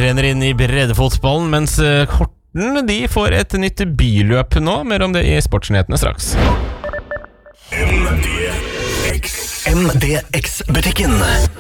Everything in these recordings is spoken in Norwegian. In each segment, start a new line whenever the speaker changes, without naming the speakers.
renner inn I breddefotballen, mens Horten de får et nytt billøp nå. Mer om det I sportsnyhetene straks.
MDX-butikken.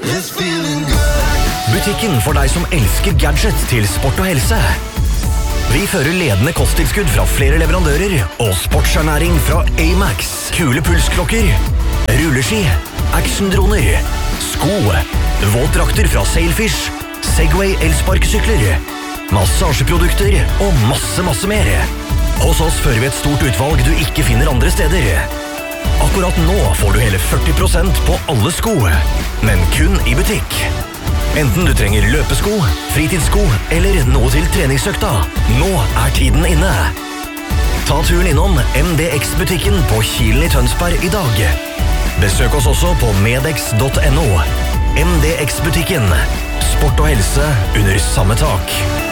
Butikken for deg som elsker gadget til sport og helse. Vi fører ledende kosttilskudd fra flere leverandører og sportsernæring fra Amax, kule pulsklokker, rulleski, actiondroner, sko, våtdrakter fra Sailfish, Segway elsparkesykler, massasjeprodukter og masse mer. Hos oss fører vi et stort utvalg du ikke finner andre steder. Akkurat nå får du hele 40% på alle sko, men kun I butikk. Enten du trenger løpesko, fritidssko eller noe til treningsøkta, nå tiden inne. Ta turen innom MDX-butikken på Kilen I Tønsberg I dag. Besøk oss også på medex.no. MDX-butikken. Sport og helse under samme tak.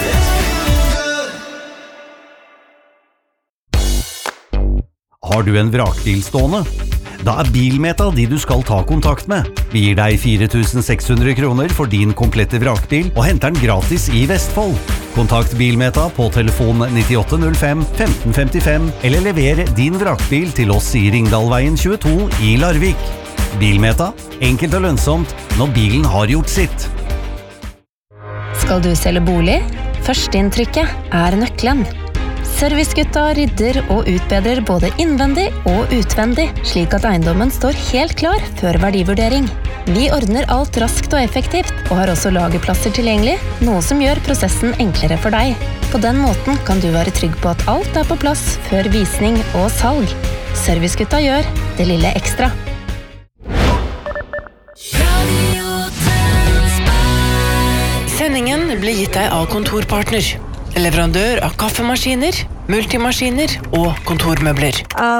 Har du en vrakbil stående? Da Bilmeta de du skal ta kontakt med. Vi gir deg 4.600 kroner for din komplette vrakbil og henter den gratis I Vestfold. Kontakt Bilmeta på telefon 9805 1555 eller lever din vrakbil til oss I Ringdalveien 22 I Larvik. Bilmeta, enkelt og lønnsomt når bilen har gjort sitt.
Skal du selge bolig? Førsteinntrykket nøkkelen. Servicegutta rydder og utbedrer både innvendig og utvendig, slik at eiendommen står helt klar før verdivurdering. Vi ordner alt raskt og effektivt, og har også lagerplasser tilgjengelig, noe som gjør prosessen enklere for deg. På den måten kan du være trygg på at alt på plass før visning og salg. Servicegutta gjør det lille ekstra.
Sendingen blir gitt deg av Kontorpartner. Leverandør av kaffemaskiner, multimaskiner og kontormøbler.